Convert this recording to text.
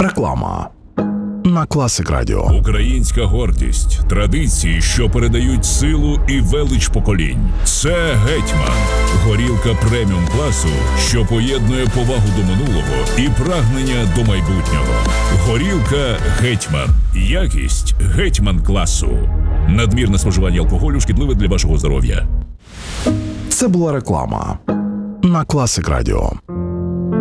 Реклама на Класик Радіо. Українська гордість, традиції, що передають силу і велич поколінь. Це «Гетьман» – горілка преміум класу, що поєднує повагу до минулого і прагнення до майбутнього. Горілка «Гетьман» – якість «Гетьман» класу. Надмірне споживання алкоголю шкідливе для вашого здоров'я. Це була реклама на Класик Радіо.